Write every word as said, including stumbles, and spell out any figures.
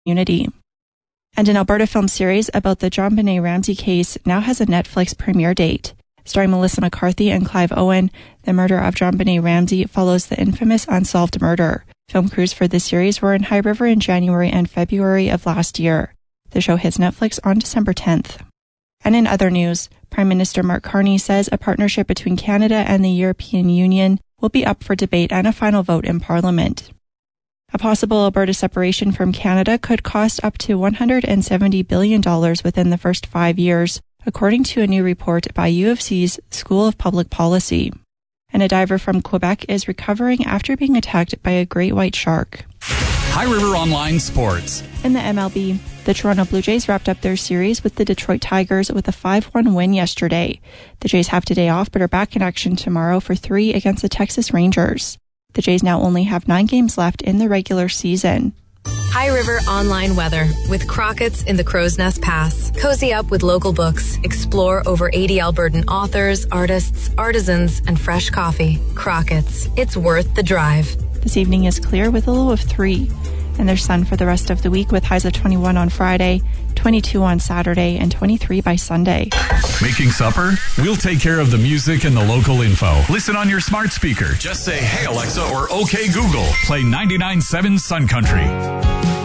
community. And an Alberta film series about the JonBenét Ramsey case now has a Netflix premiere date. Starring Melissa McCarthy and Clive Owen, the murder of JonBenét Ramsey follows the infamous unsolved murder. Film crews for this series were in High River in January and February of last year. The show hits Netflix on December tenth. And in other news, Prime Minister Mark Carney says a partnership between Canada and the European Union will be up for debate and a final vote in Parliament. A possible Alberta separation from Canada could cost up to one hundred seventy billion dollars within the first five years, according to a new report by U of C's School of Public Policy. And a diver from Quebec is recovering after being attacked by a great white shark. High River Online Sports. In the M L B, the Toronto Blue Jays wrapped up their series with the Detroit Tigers with a five one win yesterday. The Jays have today off but are back in action tomorrow for three against the Texas Rangers. The Jays now only have nine games left in the regular season. High River Online Weather with Crockett's in the Crow's Nest Pass. Cozy up with local books. Explore over eighty Albertan authors, artists, artisans, and fresh coffee. Crockett's. It's worth the drive. This evening is clear with a low of three. And there's sun for the rest of the week with highs of twenty-one on Friday, twenty-two on Saturday, and twenty-three by Sunday. Making supper? We'll take care of the music and the local info. Listen on your smart speaker. Just say, "Hey Alexa," or "Okay Google." Play ninety-nine point seven Sun Country.